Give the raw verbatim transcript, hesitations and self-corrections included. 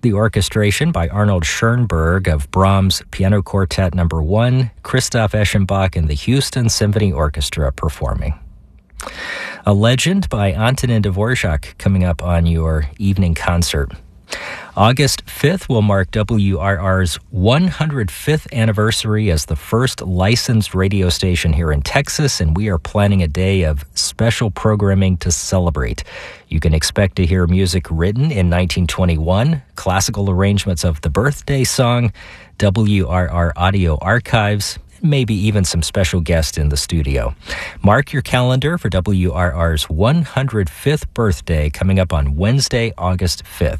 the orchestration by Arnold Schoenberg of Brahms' Piano Quartet Number One, Christoph Eschenbach and the Houston Symphony Orchestra performing. A Legend by Antonin Dvorak coming up on your evening concert. August fifth will mark W R R's one hundred fifth anniversary as the first licensed radio station here in Texas, and we are planning a day of special programming to celebrate. You can expect to hear music written in nineteen twenty-one, classical arrangements of the birthday song, W R R audio archives, maybe even some special guests in the studio. Mark your calendar for W R R's one hundred fifth birthday coming up on Wednesday, August fifth.